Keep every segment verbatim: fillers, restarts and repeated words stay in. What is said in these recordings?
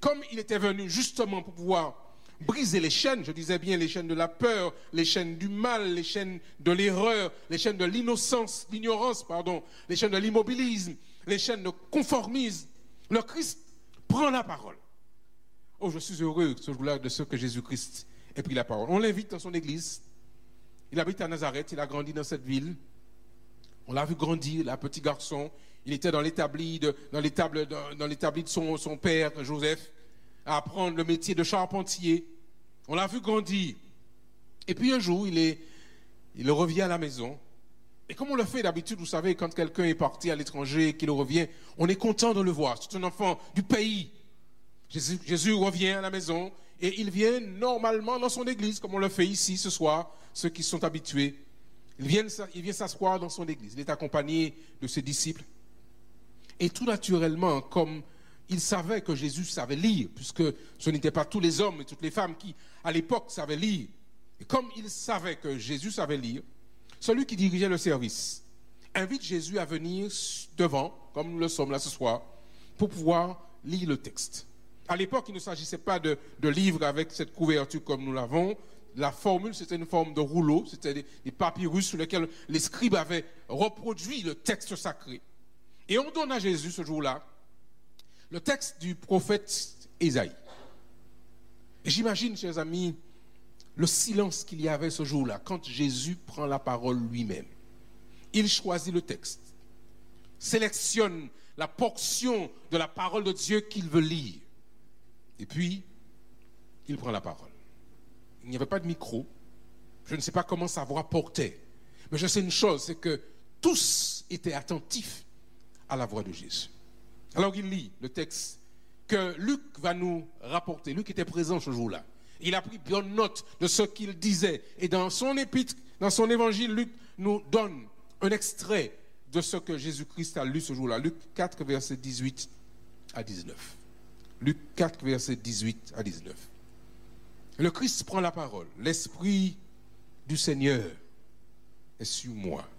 comme il était venu justement pour pouvoir briser les chaînes, je disais bien les chaînes de la peur, les chaînes du mal, les chaînes de l'erreur, les chaînes de l'innocence, l'ignorance, pardon, les chaînes de l'immobilisme, les chaînes de conformisme, le Christ prend la parole. Oh, je suis heureux ce jour-là de ce que Jésus-Christ ait pris la parole. On l'invite dans son église. Il habite à Nazareth, il a grandi dans cette ville. On l'a vu grandir, là, petit garçon. Il était dans l'établi de, dans l'établi, dans, dans l'établi de son, son père, Joseph, à apprendre le métier de charpentier. On l'a vu grandir. Et puis un jour, il, est, il revient à la maison. Et comme on le fait d'habitude, vous savez, quand quelqu'un est parti à l'étranger et qu'il revient, on est content de le voir. C'est un enfant du pays. Jésus, Jésus revient à la maison et il vient normalement dans son église, comme on le fait ici ce soir, ceux qui sont habitués. Il vient, il vient s'asseoir dans son église. Il est accompagné de ses disciples. Et tout naturellement, comme il savait que Jésus savait lire, puisque ce n'étaient pas tous les hommes et toutes les femmes qui, à l'époque, savaient lire. Et comme il savait que Jésus savait lire, celui qui dirigeait le service invite Jésus à venir devant, comme nous le sommes là ce soir, pour pouvoir lire le texte. À l'époque, il ne s'agissait pas de, de livres avec cette couverture comme nous l'avons. La formule, c'était une forme de rouleau, c'était des, des papyrus sur lesquels les scribes avaient reproduit le texte sacré. Et on donne à Jésus ce jour-là le texte du prophète Ésaïe. Et j'imagine, chers amis, le silence qu'il y avait ce jour-là, quand Jésus prend la parole lui-même. Il choisit le texte, sélectionne la portion de la parole de Dieu qu'il veut lire. Et puis, il prend la parole. Il n'y avait pas de micro. Je ne sais pas comment sa voix portait. Mais je sais une chose, c'est que tous étaient attentifs à la voix de Jésus. Alors il lit le texte que Luc va nous rapporter. Luc était présent ce jour-là. Il a pris bien note de ce qu'il disait. Et dans son épître, dans son évangile, Luc nous donne un extrait de ce que Jésus-Christ a lu ce jour-là. Luc quatre, versets dix-huit à dix-neuf. Luc quatre, versets dix-huit à dix-neuf. Le Christ prend la parole. L'Esprit du Seigneur est sur moi.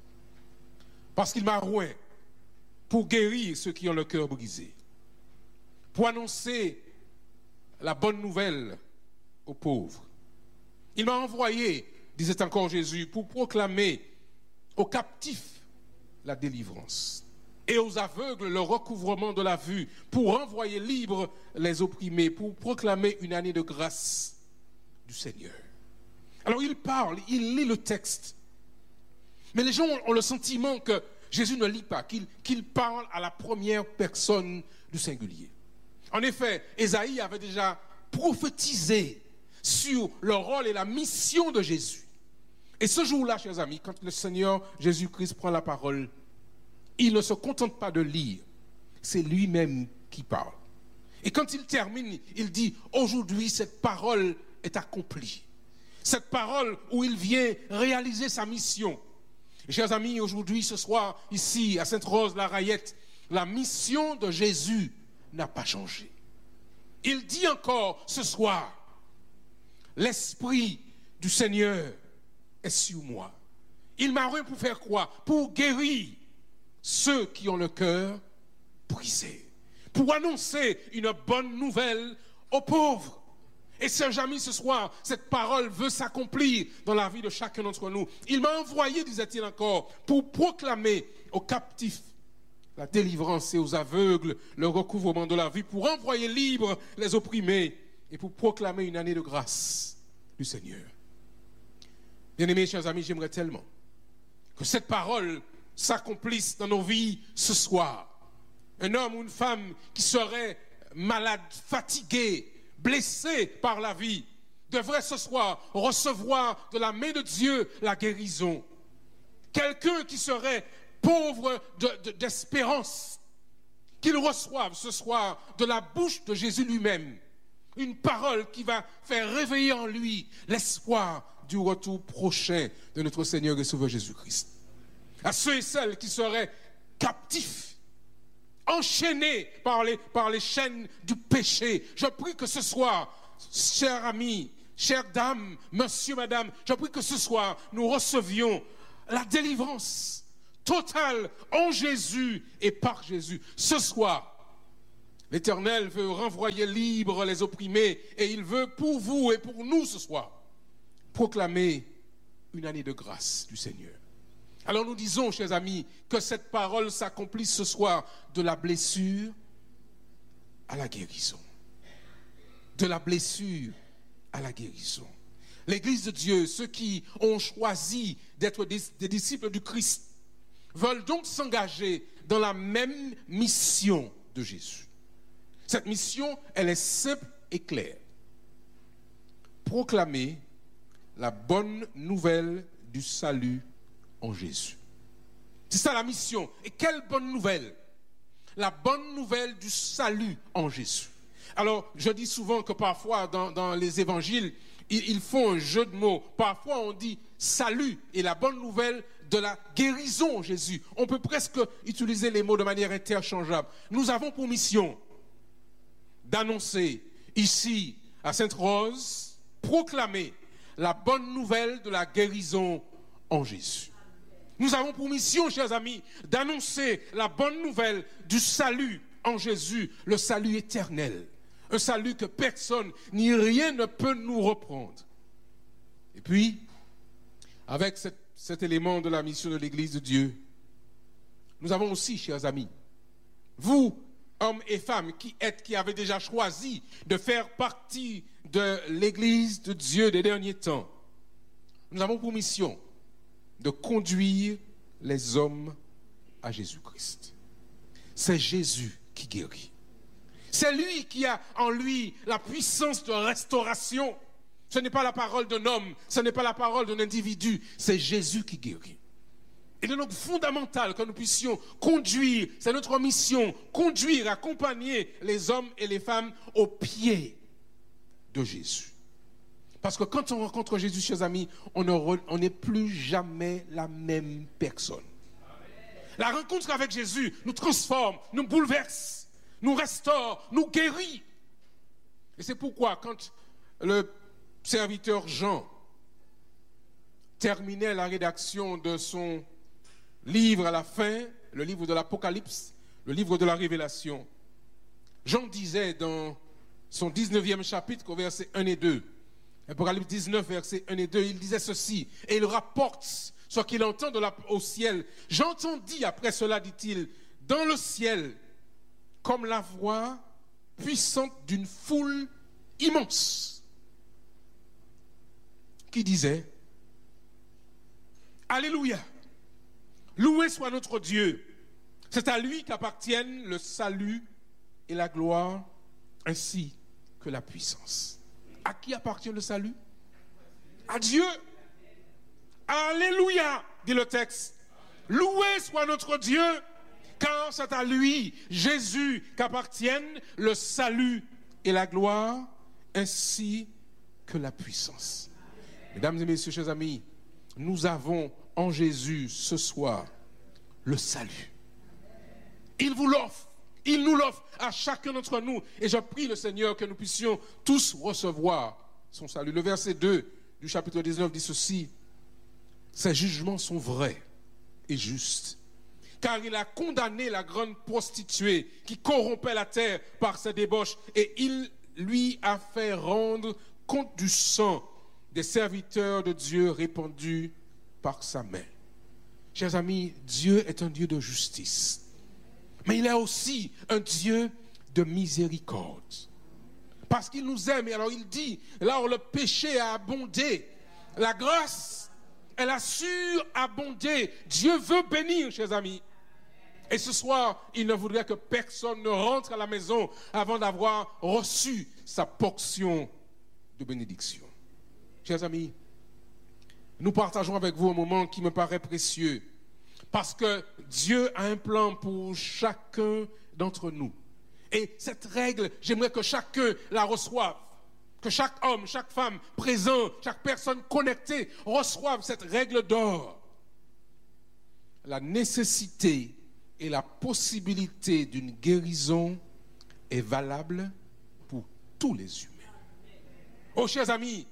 Parce qu'il m'a oint pour guérir ceux qui ont le cœur brisé. Pour annoncer la bonne nouvelle aux pauvres. Il m'a envoyé, disait encore Jésus, pour proclamer aux captifs la délivrance et aux aveugles le recouvrement de la vue, pour renvoyer libres les opprimés, pour proclamer une année de grâce du Seigneur. Alors il parle, il lit le texte, mais les gens ont le sentiment que Jésus ne lit pas, qu'il, qu'il parle à la première personne du singulier. En effet, Ésaïe avait déjà prophétisé sur le rôle et la mission de Jésus. Et ce jour-là, chers amis, quand le Seigneur Jésus-Christ prend la parole, il ne se contente pas de lire, c'est lui-même qui parle. Et quand il termine, il dit, aujourd'hui, cette parole est accomplie. Cette parole où il vient réaliser sa mission. Et chers amis, aujourd'hui, ce soir, ici, à Sainte-Rose-la-Rayette, la mission de Jésus n'a pas changé. Il dit encore ce soir, l'Esprit du Seigneur est sur moi. Il m'a oint pour faire quoi? Pour guérir ceux qui ont le cœur brisé. Pour annoncer une bonne nouvelle aux pauvres. Et Saint Jamy, ce soir, cette parole veut s'accomplir dans la vie de chacun d'entre nous. Il m'a envoyé, disait-il encore, pour proclamer aux captifs la délivrance et aux aveugles le recouvrement de la vie, pour envoyer libres les opprimés et pour proclamer une année de grâce du Seigneur. Bien-aimés, chers amis, j'aimerais tellement que cette parole s'accomplisse dans nos vies ce soir. Un homme ou une femme qui serait malade, fatigué, blessé par la vie, devrait ce soir recevoir de la main de Dieu la guérison. Quelqu'un qui serait pauvre de, de, d'espérance, qu'il reçoive ce soir de la bouche de Jésus lui-même une parole qui va faire réveiller en lui l'espoir du retour prochain de notre Seigneur et Sauveur Jésus-Christ. À ceux et celles qui seraient captifs, enchaînés par les, par les chaînes du péché, je prie que ce soir, chers amis, chères dames, monsieur, madame, je prie que ce soir, nous recevions la délivrance totale en Jésus et par Jésus. Ce soir, L'Éternel veut renvoyer libres les opprimés et il veut pour vous et pour nous ce soir proclamer une année de grâce du Seigneur. Alors nous disons, chers amis, que cette parole s'accomplisse ce soir de la blessure à la guérison. De la blessure à la guérison. L'Église de Dieu, ceux qui ont choisi d'être des, des disciples du Christ, veulent donc s'engager dans la même mission de Jésus. Cette mission, elle est simple et claire. Proclamer la bonne nouvelle du salut en Jésus. C'est ça la mission. Et quelle bonne nouvelle? La bonne nouvelle du salut en Jésus. Alors, je dis souvent que parfois, dans, dans les évangiles, ils, ils font un jeu de mots. Parfois, on dit salut et la bonne nouvelle de la guérison en Jésus. On peut presque utiliser les mots de manière interchangeable. Nous avons pour mission d'annoncer ici, à Sainte-Rose, proclamer la bonne nouvelle de la guérison en Jésus. Nous avons pour mission, chers amis, d'annoncer la bonne nouvelle du salut en Jésus, le salut éternel. Un salut que personne ni rien ne peut nous reprendre. Et puis, avec cette, cet élément de la mission de l'Église de Dieu, nous avons aussi, chers amis, vous, hommes et femmes qui êtes, qui avez déjà choisi de faire partie de l'Église de Dieu des derniers temps, nous avons pour mission de conduire les hommes à Jésus-Christ. C'est Jésus qui guérit. C'est lui qui a en lui la puissance de restauration. Ce n'est pas la parole d'un homme, ce n'est pas la parole d'un individu, c'est Jésus qui guérit. Il est donc fondamental que nous puissions conduire, c'est notre mission, conduire, accompagner les hommes et les femmes au pied de Jésus. Parce que quand on rencontre Jésus, chers amis, on n'est plus jamais la même personne. La rencontre avec Jésus nous transforme, nous bouleverse, nous restaure, nous guérit. Et c'est pourquoi quand le serviteur Jean terminait la rédaction de son livre à la fin, le livre de l'Apocalypse, le livre de la Révélation, Jean disait dans son dix-neuvième chapitre, au verset un et deux, Apocalypse dix-neuf, versets un et deux, il disait ceci, et il rapporte ce qu'il entend de la, au ciel. J'entendis après cela, dit-il, dans le ciel, comme la voix puissante d'une foule immense, qui disait, Alléluia, loué soit notre Dieu, c'est à lui qu'appartiennent le salut et la gloire, ainsi que la puissance. À qui appartient le salut? À Dieu. Alléluia, dit le texte. Loué soit notre Dieu, car c'est à lui, Jésus, qu'appartiennent le salut et la gloire, ainsi que la puissance. Mesdames et messieurs, chers amis, nous avons en Jésus ce soir le salut. Il vous l'offre. Il nous l'offre à chacun d'entre nous. Et je prie le Seigneur que nous puissions tous recevoir son salut. Le verset deux du chapitre dix-neuf dit ceci. Ses jugements sont vrais et justes. Car il a condamné la grande prostituée qui corrompait la terre par ses débauches. Et il lui a fait rendre compte du sang des serviteurs de Dieu répandus par sa main. Chers amis, Dieu est un Dieu de justice. Mais il est aussi un Dieu de miséricorde. Parce qu'il nous aime. Et alors il dit, là où le péché a abondé, la grâce, elle a surabondé. Dieu veut bénir, chers amis. Et ce soir, il ne voudrait que personne ne rentre à la maison avant d'avoir reçu sa portion de bénédiction. Chers amis, nous partageons avec vous un moment qui me paraît précieux. Parce que Dieu a un plan pour chacun d'entre nous. Et cette règle, j'aimerais que chacun la reçoive. Que chaque homme, chaque femme présent, chaque personne connectée reçoive cette règle d'or. La nécessité et la possibilité d'une guérison est valable pour tous les humains. Oh, chers amis,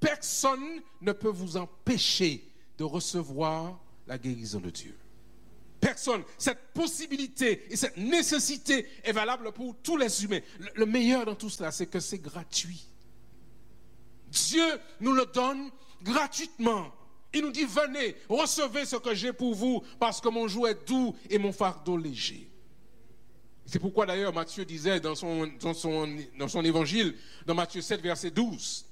personne ne peut vous empêcher de recevoir la guérison de Dieu. Personne. Cette possibilité et cette nécessité est valable pour tous les humains. Le, le meilleur dans tout cela, c'est que c'est gratuit. Dieu nous le donne gratuitement. Il nous dit, venez, recevez ce que j'ai pour vous, parce que mon joug est doux et mon fardeau léger. C'est pourquoi d'ailleurs Matthieu disait dans son, dans son, dans son évangile, dans Matthieu sept, verset douze,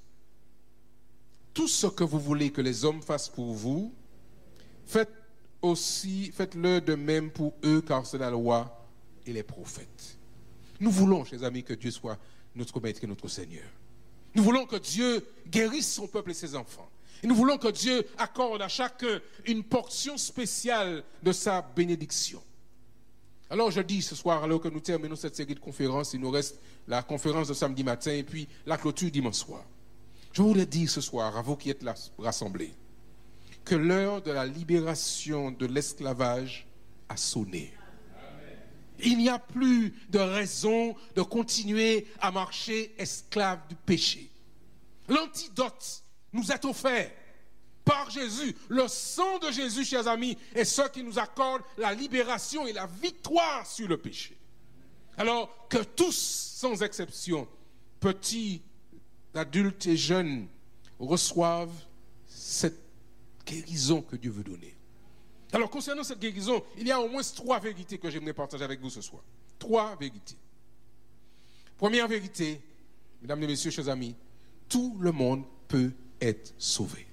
tout ce que vous voulez que les hommes fassent pour vous, faites aussi, faites-le de même pour eux, car c'est la loi et les prophètes. Nous voulons, chers amis, que Dieu soit notre maître et notre Seigneur. Nous voulons que Dieu guérisse son peuple et ses enfants. Et nous voulons que Dieu accorde à chacun une portion spéciale de sa bénédiction. Alors je dis ce soir, alors que nous terminons cette série de conférences, il nous reste la conférence de samedi matin et puis la clôture dimanche soir. Je voulais dire ce soir, à vous qui êtes là rassemblés, que l'heure de la libération de l'esclavage a sonné. Amen. Il n'y a plus de raison de continuer à marcher esclave du péché. L'antidote nous est offert par Jésus. Le sang de Jésus, chers amis, est ce qui nous accorde la libération et la victoire sur le péché. Alors que tous, sans exception, petits, adultes et jeunes, reçoivent cette guérison que Dieu veut donner. Alors concernant cette guérison, il y a au moins trois vérités que j'aimerais partager avec vous ce soir. Trois vérités. Première vérité, mesdames et messieurs, chers amis, tout le monde peut être sauvé.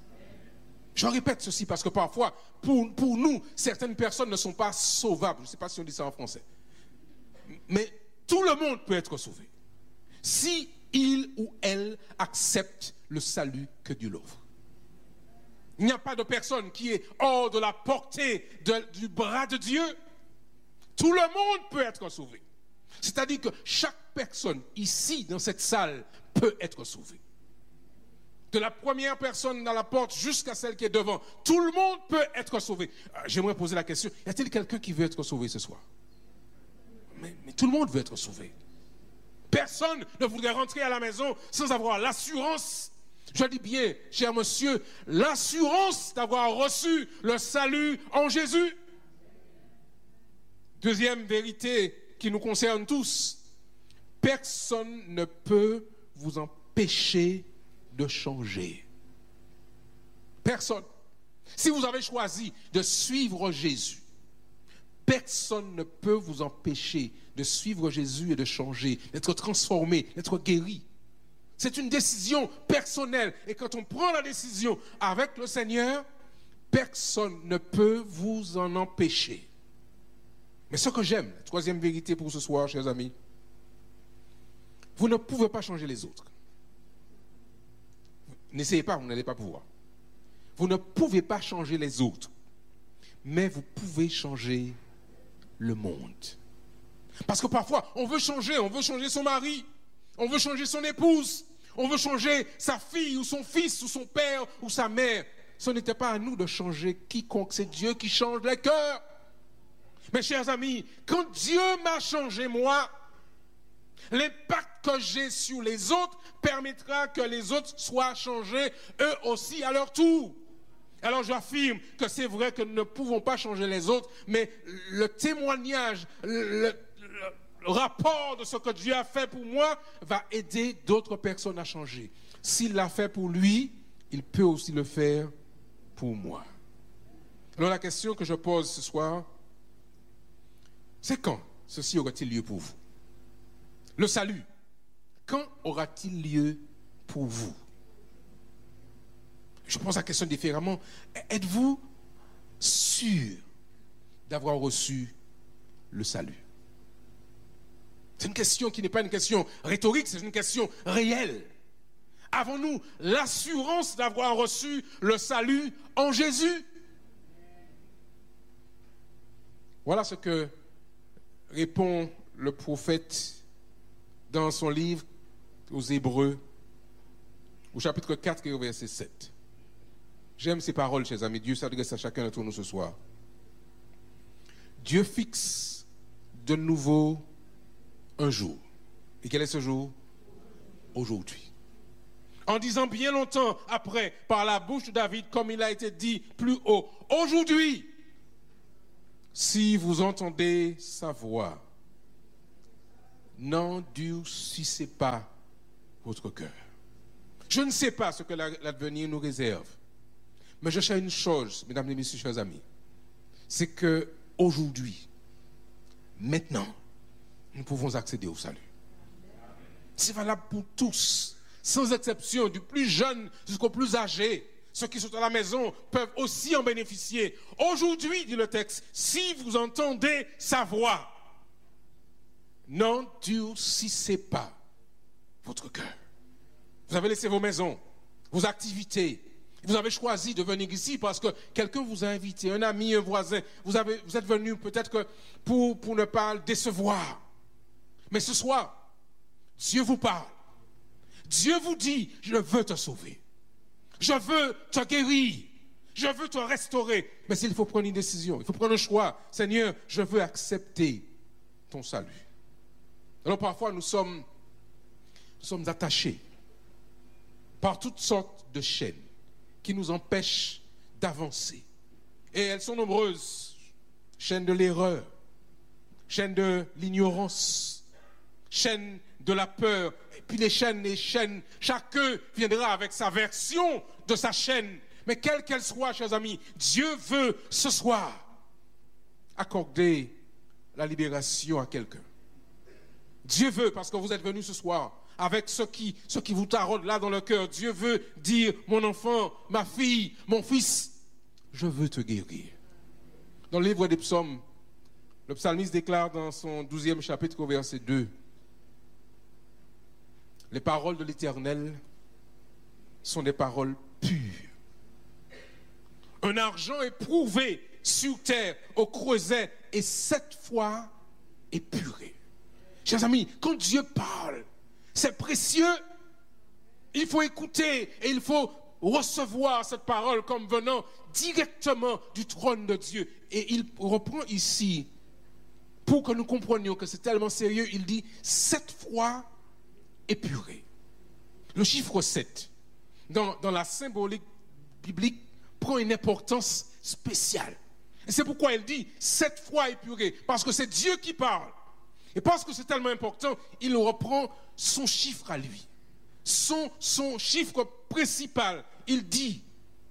Je répète ceci parce que parfois, pour, pour nous, certaines personnes ne sont pas sauvables. Je ne sais pas si on dit ça en français. Mais tout le monde peut être sauvé. Si il ou elle accepte le salut que Dieu l'offre. Il n'y a pas de personne qui est hors de la portée de, du bras de Dieu. Tout le monde peut être sauvé. C'est-à-dire que chaque personne ici, dans cette salle, peut être sauvée. De la première personne dans la porte jusqu'à celle qui est devant. Tout le monde peut être sauvé. J'aimerais poser la question, y a-t-il quelqu'un qui veut être sauvé ce soir? mais, mais tout le monde veut être sauvé. Personne ne voudrait rentrer à la maison sans avoir l'assurance, je dis bien, cher monsieur, l'assurance d'avoir reçu le salut en Jésus. Deuxième vérité qui nous concerne tous, personne ne peut vous empêcher de changer. Personne. Si vous avez choisi de suivre Jésus, personne ne peut vous empêcher de suivre Jésus et de changer, d'être transformé, d'être guéri. C'est une décision personnelle. Et quand on prend la décision avec le Seigneur, personne ne peut vous en empêcher. Mais ce que j'aime, la troisième vérité pour ce soir, chers amis, vous ne pouvez pas changer les autres. N'essayez pas, vous n'allez pas pouvoir. Vous ne pouvez pas changer les autres, mais vous pouvez changer le monde. Parce que parfois, on veut changer, on veut changer son mari, on veut changer son épouse, on veut changer sa fille ou son fils ou son père ou sa mère. Ce n'était pas à nous de changer quiconque, c'est Dieu qui change les cœurs. Mes chers amis, quand Dieu m'a changé moi, l'impact que j'ai sur les autres permettra que les autres soient changés eux aussi à leur tour. Alors j'affirme que c'est vrai que nous ne pouvons pas changer les autres, mais le témoignage, le, le, le rapport de ce que Dieu a fait pour moi va aider d'autres personnes à changer. S'il l'a fait pour lui, il peut aussi le faire pour moi. Alors la question que je pose ce soir, c'est quand ceci aura-t-il lieu pour vous? Le salut, quand aura-t-il lieu pour vous? Je pose la question différemment. Êtes-vous sûr d'avoir reçu le salut? C'est une question qui n'est pas une question rhétorique, c'est une question réelle. Avons-nous l'assurance d'avoir reçu le salut en Jésus? Voilà ce que répond le prophète dans son livre aux Hébreux, au chapitre quatre et au verset sept. J'aime ces paroles, chers amis. Dieu s'adresse à chacun d'entre nous ce soir. Dieu fixe de nouveau un jour. Et quel est ce jour? Aujourd'hui. En disant bien longtemps après, par la bouche de David, comme il a été dit plus haut, aujourd'hui, si vous entendez sa voix, n'endurcissez pas votre cœur. Je ne sais pas ce que l'avenir nous réserve, mais je sais une chose, mesdames et messieurs, chers amis, c'est que aujourd'hui, maintenant, nous pouvons accéder au salut. C'est valable pour tous, sans exception, du plus jeune jusqu'au plus âgé. Ceux qui sont à la maison peuvent aussi en bénéficier. Aujourd'hui, dit le texte, si vous entendez sa voix, n'endurcissez pas votre cœur. Vous avez laissé vos maisons, vos activités. Vous avez choisi de venir ici parce que quelqu'un vous a invité, un ami, un voisin. Vous, avez, vous êtes venu peut-être que pour, pour ne pas le décevoir. Mais ce soir, Dieu vous parle. Dieu vous dit, je veux te sauver. Je veux te guérir. Je veux te restaurer. Mais il faut prendre une décision. Il faut prendre un choix. Seigneur, je veux accepter ton salut. Alors parfois, nous sommes, nous sommes attachés par toutes sortes de chaînes qui nous empêchent d'avancer. Et elles sont nombreuses. Chaîne de l'erreur, chaîne de l'ignorance, chaîne de la peur, et puis les chaînes, les chaînes, chacun viendra avec sa version de sa chaîne. Mais quelle qu'elle soit, chers amis, Dieu veut ce soir accorder la libération à quelqu'un. Dieu veut, parce que vous êtes venus ce soir avec ce qui, ce qui vous taraude là dans le cœur. Dieu veut dire, mon enfant, ma fille, mon fils, je veux te guérir. Dans le livre des psaumes, le psalmiste déclare dans son douzième chapitre au verset deux, les paroles de l'Éternel sont des paroles pures. Un argent éprouvé sur terre au creuset et sept fois épuré. Chers amis, quand Dieu parle, c'est précieux. Il faut écouter et il faut recevoir cette parole comme venant directement du trône de Dieu. Et il reprend ici, pour que nous comprenions que c'est tellement sérieux, il dit sept fois épuré. Le chiffre sept, dans, dans la symbolique biblique, prend une importance spéciale. Et c'est pourquoi il dit sept fois épuré, parce que c'est Dieu qui parle. Et parce que c'est tellement important, il reprend son chiffre à lui. Son, son chiffre principal. Il dit,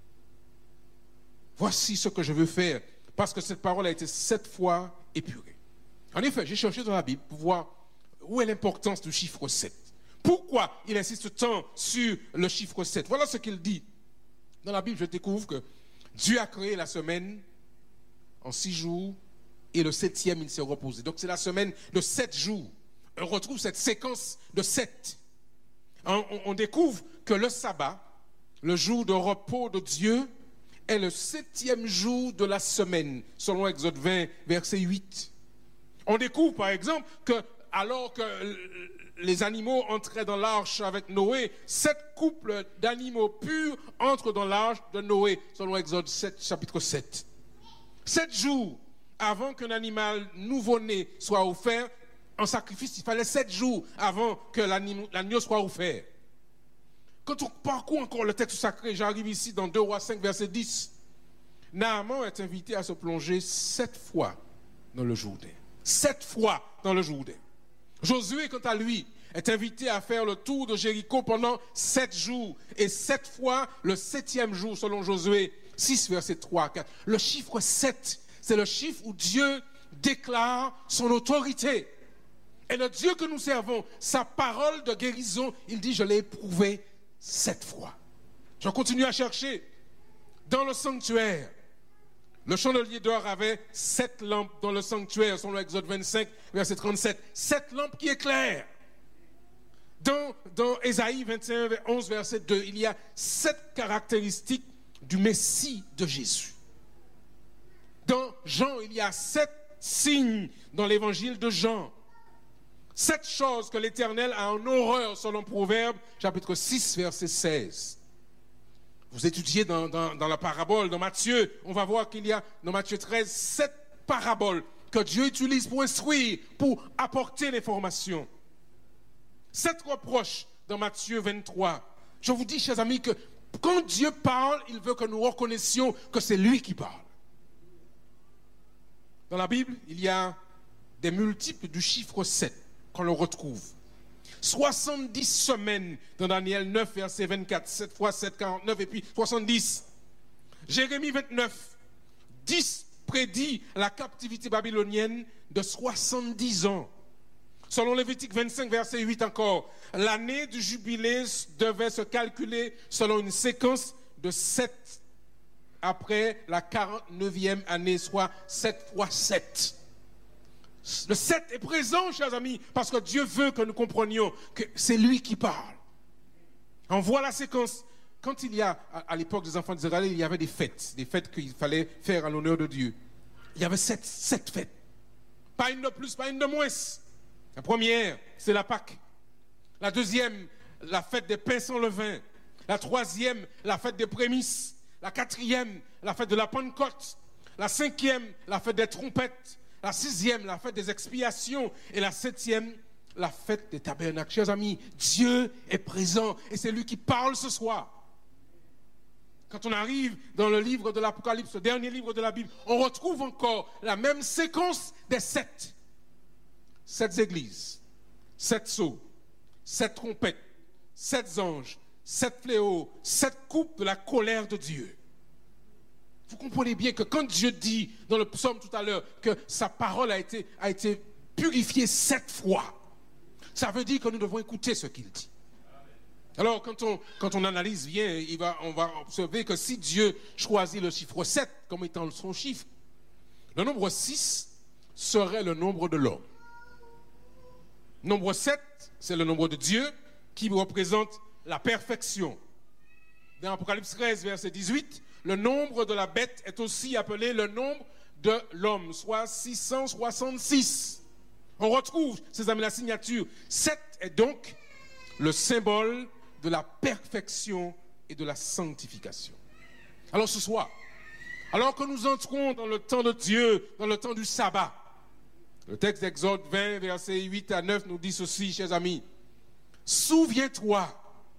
voici ce que je veux faire, parce que cette parole a été sept fois épurée. En effet, j'ai cherché dans la Bible pour voir où est l'importance du chiffre sept. Pourquoi il insiste tant sur le chiffre sept? Voilà ce qu'il dit. Dans la Bible, je découvre que Dieu a créé la semaine en six jours et le septième, il s'est reposé. Donc c'est la semaine de sept jours. On retrouve cette séquence de sept. On, on, on découvre que le sabbat, le jour de repos de Dieu, est le septième jour de la semaine, selon Exode vingt, verset huit. On découvre par exemple que alors que les animaux entraient dans l'arche avec Noé, sept couples d'animaux purs entrent dans l'arche de Noé, selon Exode sept, chapitre sept. Sept jours avant qu'un animal nouveau-né soit offert en sacrifice, il fallait sept jours avant que l'agneau soit offert. Quand on parcourt encore le texte sacré, j'arrive ici dans deux Rois cinq, verset dix. Naaman est invité à se plonger sept fois dans le Jourdain. Sept fois dans le Jourdain. Josué, quant à lui, est invité à faire le tour de Jéricho pendant sept jours. Et sept fois le septième jour, selon Josué six, verset trois à quatre. Le chiffre sept, c'est le chiffre où Dieu déclare son autorité. Et le Dieu que nous servons, sa parole de guérison, il dit, je l'ai éprouvé sept fois. Je continue à chercher. Dans le sanctuaire, le chandelier d'or avait sept lampes dans le sanctuaire, selon l'Exode vingt-cinq, verset trente-sept. Sept lampes qui éclairent. Dans, dans Ésaïe vingt et un, onze, verset deux, il y a sept caractéristiques du Messie de Jésus. Dans Jean, il y a sept signes dans l'évangile de Jean. Sept choses que l'Éternel a en horreur, selon Proverbe, chapitre six, verset seize. Vous étudiez dans, dans, dans la parabole, dans Matthieu, on va voir qu'il y a, dans Matthieu treize, sept paraboles que Dieu utilise pour instruire, pour apporter l'information. Sept reproches dans Matthieu vingt-trois. Je vous dis, chers amis, que quand Dieu parle, il veut que nous reconnaissions que c'est lui qui parle. Dans la Bible, il y a des multiples du chiffre sept qu'on le retrouve. soixante-dix semaines dans Daniel neuf, verset vingt-quatre, sept fois sept, quarante-neuf, et puis soixante-dix. Jérémie vingt-neuf, dix prédit la captivité babylonienne de soixante-dix ans. Selon Lévitique vingt-cinq, verset huit encore, l'année du jubilé devait se calculer selon une séquence de sept après la quarante-neuvième année, soit sept fois sept. Le sept est présent, chers amis, parce que Dieu veut que nous comprenions que c'est lui qui parle. On voit la séquence. Quand il y a, à l'époque des enfants d'Israël, il y avait des fêtes, des fêtes qu'il fallait faire à l'honneur de Dieu. Il y avait sept, sept fêtes. Pas une de plus, pas une de moins. La première, c'est la Pâque. La deuxième, la fête des pains sans levain. La troisième, la fête des prémices. La quatrième, la fête de la Pentecôte. La cinquième, la fête des trompettes. La sixième, la fête des expiations. Et la septième, la fête des tabernacles. Chers amis, Dieu est présent et c'est lui qui parle ce soir. Quand on arrive dans le livre de l'Apocalypse, le dernier livre de la Bible, on retrouve encore la même séquence des sept. Sept églises, sept sceaux, sept trompettes, sept anges, sept fléaux, sept coupes de la colère de Dieu. Vous comprenez bien que quand Dieu dit dans le psaume tout à l'heure que sa parole a été, a été purifiée sept fois, ça veut dire que nous devons écouter ce qu'il dit. Alors quand on, quand on analyse bien, il va, on va observer que si Dieu choisit le chiffre sept comme étant son chiffre, le nombre six serait le nombre de l'homme. Nombre sept, c'est le nombre de Dieu qui représente la perfection. Dans Apocalypse treize, verset dix-huit, le nombre de la bête est aussi appelé le nombre de l'homme, soit six cent soixante-six. On retrouve, ces amis, la signature. sept est donc le symbole de la perfection et de la sanctification. Alors ce soir, alors que nous entrons dans le temps de Dieu, dans le temps du sabbat, le texte d'Exode vingt, versets huit à neuf nous dit ceci, chers amis. Souviens-toi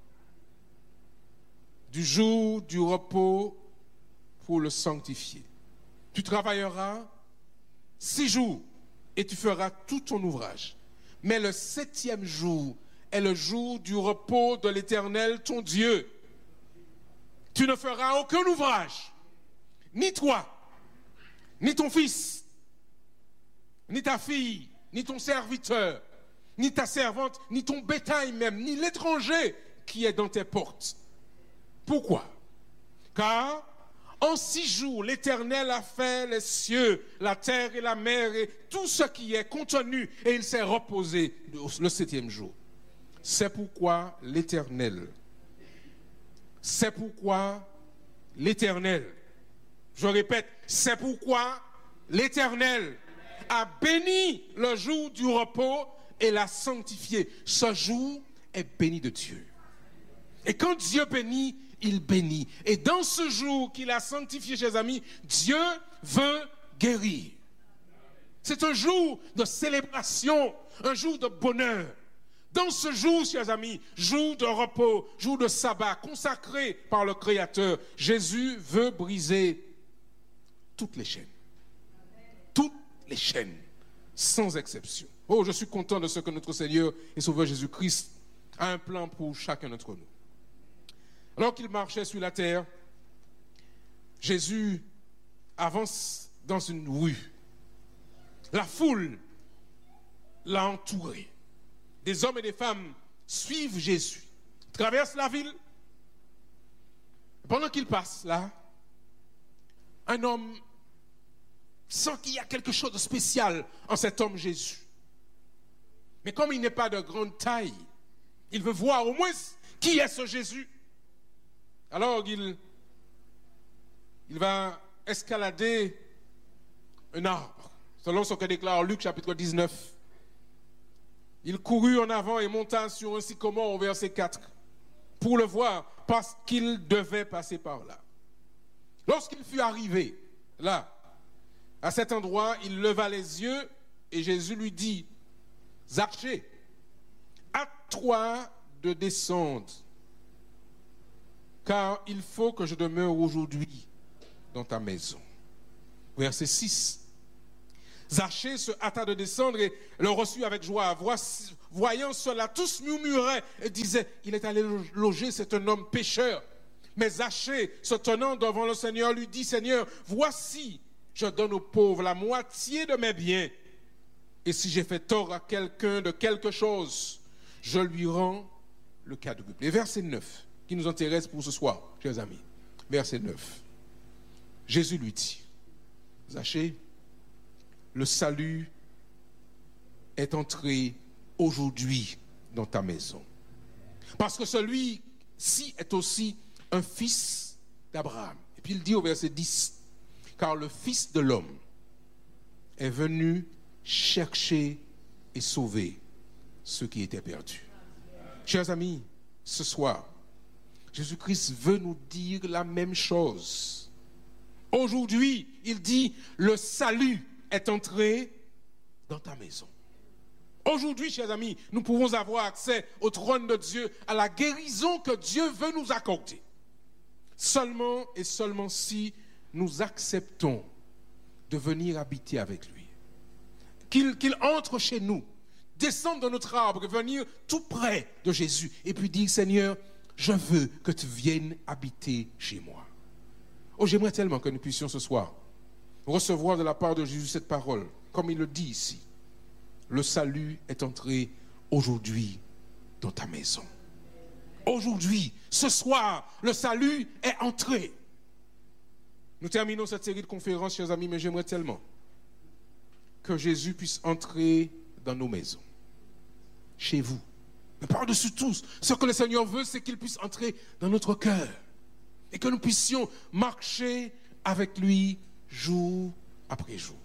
du jour du repos pour le sanctifier. Tu travailleras six jours et tu feras tout ton ouvrage. Mais le septième jour est le jour du repos de l'Éternel, ton Dieu. Tu ne feras aucun ouvrage, ni toi, ni ton fils, ni ta fille, ni ton serviteur, ni ta servante, ni ton bétail même, ni l'étranger qui est dans tes portes. Pourquoi? Car en six jours, l'Éternel a fait les cieux, la terre et la mer et tout ce qui est contenu, et il s'est reposé le septième jour. C'est pourquoi l'Éternel, c'est pourquoi l'Éternel, je répète, c'est pourquoi l'Éternel a béni le jour du repos et l'a sanctifié. Ce jour est béni de Dieu. Et quand Dieu bénit, il bénit. Et dans ce jour qu'il a sanctifié, chers amis, Dieu veut guérir. C'est un jour de célébration, un jour de bonheur. Dans ce jour, chers amis, jour de repos, jour de sabbat, consacré par le Créateur, Jésus veut briser toutes les chaînes. Toutes les chaînes, sans exception. Oh, je suis content de ce que notre Seigneur et Sauveur Jésus-Christ a un plan pour chacun d'entre nous. Alors qu'il marchait sur la terre, Jésus avance dans une rue. La foule l'a entouré. Des hommes et des femmes suivent Jésus, traversent la ville. Pendant qu'il passe là, un homme sent qu'il y a quelque chose de spécial en cet homme Jésus. Mais comme il n'est pas de grande taille, il veut voir au moins qui est ce Jésus. Alors il, il va escalader un arbre, selon ce que déclare Luc chapitre dix-neuf. Il courut en avant et monta sur un sycomore au verset quatre pour le voir parce qu'il devait passer par là. Lorsqu'il fut arrivé là, à cet endroit, il leva les yeux et Jésus lui dit, Zachée, hâte-toi de descendre, car il faut que je demeure aujourd'hui dans ta maison. Verset six. Zachée se hâta de descendre et le reçut avec joie. Voici, voyant cela, tous murmuraient et disaient, il est allé loger, c'est un homme pécheur. Mais Zachée, se tenant devant le Seigneur, lui dit, Seigneur, voici, je donne aux pauvres la moitié de mes biens. Et si j'ai fait tort à quelqu'un de quelque chose, je lui rends le quadruple. Et verset neuf, qui nous intéresse pour ce soir, chers amis. Verset neuf. Jésus lui dit, Zachée, le salut est entré aujourd'hui dans ta maison. Parce que celui-ci est aussi un fils d'Abraham. Et puis il dit au verset dix, car le Fils de l'homme est venu chercher et sauver ceux qui étaient perdus. Chers amis, ce soir, Jésus-Christ veut nous dire la même chose. Aujourd'hui, il dit, le salut est entré dans ta maison. Aujourd'hui, chers amis, nous pouvons avoir accès au trône de Dieu, à la guérison que Dieu veut nous accorder. Seulement et seulement si nous acceptons de venir habiter avec lui. Qu'il, qu'il entre chez nous, descende dans notre arbre, venir tout près de Jésus et puis dire, Seigneur, je veux que tu viennes habiter chez moi. Oh, j'aimerais tellement que nous puissions ce soir recevoir de la part de Jésus cette parole, comme il le dit ici. Le salut est entré aujourd'hui dans ta maison. Aujourd'hui, ce soir, le salut est entré. Nous terminons cette série de conférences, chers amis, mais j'aimerais tellement que Jésus puisse entrer dans nos maisons, chez vous. Mais par-dessus tout, ce que le Seigneur veut, c'est qu'il puisse entrer dans notre cœur et que nous puissions marcher avec lui jour après jour.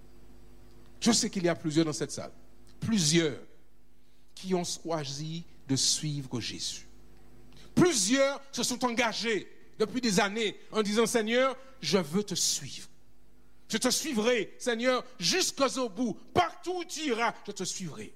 Je sais qu'il y a plusieurs dans cette salle, plusieurs qui ont choisi de suivre Jésus. Plusieurs se sont engagés depuis des années en disant, Seigneur, je veux te suivre. Je te suivrai, Seigneur, jusqu'au bout. Partout où tu iras, je te suivrai.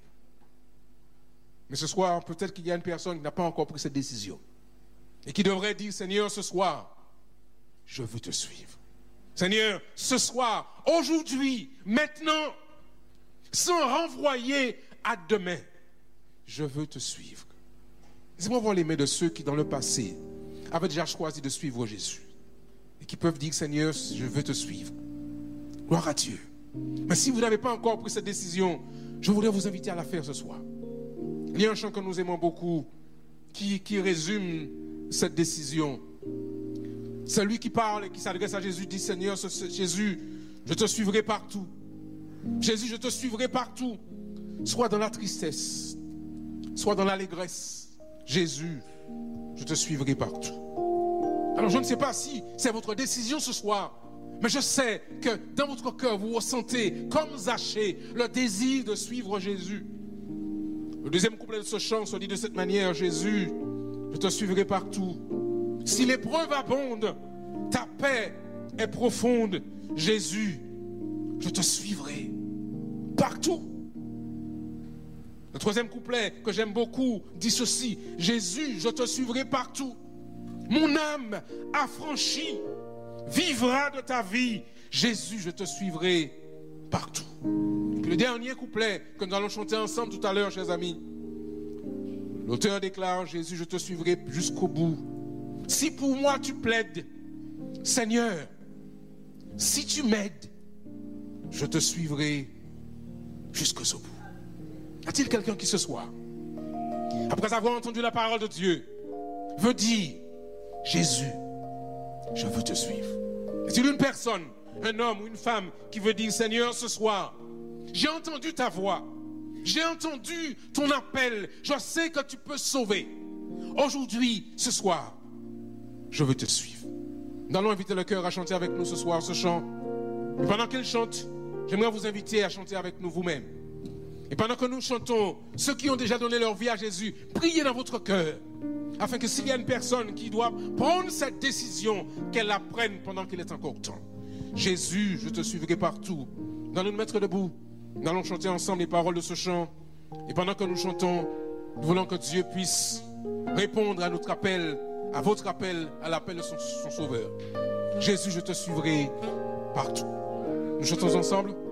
Mais ce soir, peut-être qu'il y a une personne qui n'a pas encore pris cette décision et qui devrait dire, Seigneur, ce soir, je veux te suivre. Seigneur, ce soir, aujourd'hui, maintenant, sans renvoyer à demain, je veux te suivre. Laissez-moi voir les mains de ceux qui, dans le passé, avaient déjà choisi de suivre Jésus et qui peuvent dire, Seigneur, je veux te suivre. Gloire à Dieu. Mais si vous n'avez pas encore pris cette décision, je voudrais vous inviter à la faire ce soir. Il y a un chant que nous aimons beaucoup qui, qui résume cette décision. Celui qui parle et qui s'adresse à Jésus dit, Seigneur, ce, ce, Jésus, je te suivrai partout. Jésus, je te suivrai partout. Soit dans la tristesse, soit dans l'allégresse. Jésus, je te suivrai partout. Alors je ne sais pas si c'est votre décision ce soir, mais je sais que dans votre cœur, vous ressentez, comme Zachée, le désir de suivre Jésus. Le deuxième couplet de ce chant se dit de cette manière, Jésus, je te suivrai partout. Si l'épreuve abonde, ta paix est profonde. Jésus, je te suivrai partout. Le troisième couplet que j'aime beaucoup dit ceci, Jésus, je te suivrai partout. Mon âme affranchie vivra de ta vie. Jésus, je te suivrai partout. Et puis le dernier couplet que nous allons chanter ensemble tout à l'heure, chers amis. L'auteur déclare, Jésus, je te suivrai jusqu'au bout. Si pour moi tu plaides, Seigneur, si tu m'aides, je te suivrai jusqu'au bout. Y a-t-il quelqu'un qui ce soir, après avoir entendu la parole de Dieu, veut dire, Jésus, je veux te suivre? Y a-t-il une personne, un homme ou une femme qui veut dire, Seigneur, ce soir, j'ai entendu ta voix, j'ai entendu ton appel, je sais que tu peux sauver. Aujourd'hui, ce soir, je veux te suivre. Nous allons inviter le cœur à chanter avec nous ce soir ce chant. Et pendant qu'il chante, j'aimerais vous inviter à chanter avec nous vous-même. Et pendant que nous chantons, ceux qui ont déjà donné leur vie à Jésus, priez dans votre cœur, afin que s'il y a une personne qui doit prendre cette décision, qu'elle la prenne pendant qu'il est encore temps. Jésus, je te suivrai partout. Nous allons nous mettre debout. Nous allons chanter ensemble les paroles de ce chant. Et pendant que nous chantons, nous voulons que Dieu puisse répondre à notre appel, à votre appel, à l'appel de son, son Sauveur. Jésus, je te suivrai partout. Nous chantons ensemble.